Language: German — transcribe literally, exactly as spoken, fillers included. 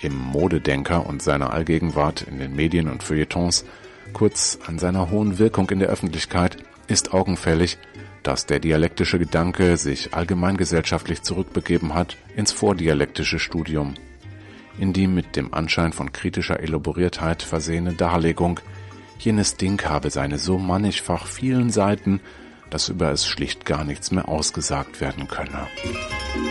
im Modedenker und seiner Allgegenwart in den Medien und Feuilletons, kurz an seiner hohen Wirkung in der Öffentlichkeit, ist augenfällig, dass der dialektische Gedanke sich allgemeingesellschaftlich zurückbegeben hat ins vordialektische Studium. In die mit dem Anschein von kritischer Elaboriertheit versehene Darlegung, jenes Ding habe seine so mannigfach vielen Seiten, dass über es schlicht gar nichts mehr ausgesagt werden könne.